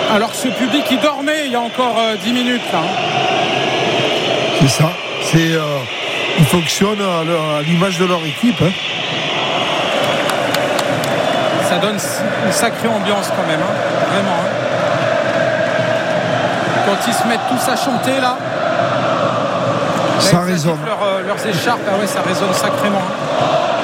Alors que ce public il dormait il y a encore 10 minutes là. C'est ça. Ils fonctionnent à l'image de leur équipe. Hein. Ça donne une sacrée ambiance quand même, hein. Vraiment. Hein. Quand ils se mettent tous à chanter là, ça résonne. Leurs écharpes, ah ouais, ça résonne sacrément. Hein.